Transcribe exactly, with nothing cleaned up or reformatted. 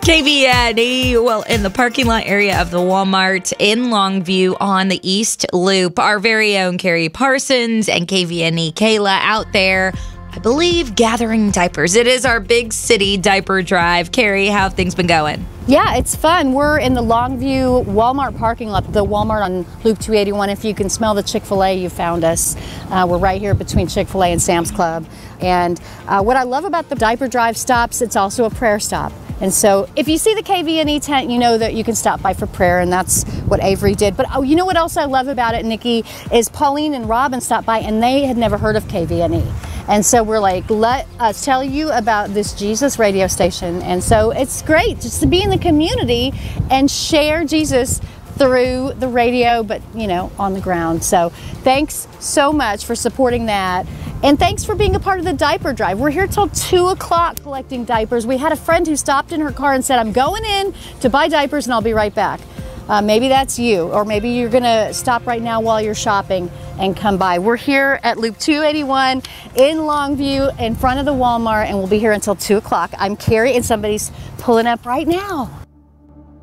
K V N E, well, in the parking lot area of the Walmart in Longview on the East Loop, our very own Carrie Parsons and K V N E Kayla out there, I believe, gathering diapers. It is our big city diaper drive. Carrie, how have things been going? Yeah, it's fun. We're in the Longview Walmart parking lot, the Walmart on Loop two eighty-one. If you can smell the Chick-fil-A, you found us. Uh, we're right here between Chick-fil-A and Sam's Club. And uh, what I love about the diaper drive stops, it's also a prayer stop. And so if you see the K V N E tent, you know that you can stop by for prayer, and that's what Avery did. But oh, you know what else I love about it, Nikki, is Pauline and Robin stopped by and they had never heard of K V N E. And so we're like, let us tell you about this Jesus radio station. And so it's great just to be in the community and share Jesus through the radio, but you know, on the ground. So thanks so much for supporting that. And thanks for being a part of the diaper drive. We're here till two o'clock collecting diapers. We had a friend who stopped in her car and said, I'm going in to buy diapers and I'll be right back. Uh, maybe that's you, or maybe you're gonna stop right now while you're shopping and come by. We're here at Loop two eighty-one in Longview in front of the Walmart, and we'll be here until two o'clock. I'm Carrie and somebody's pulling up right now.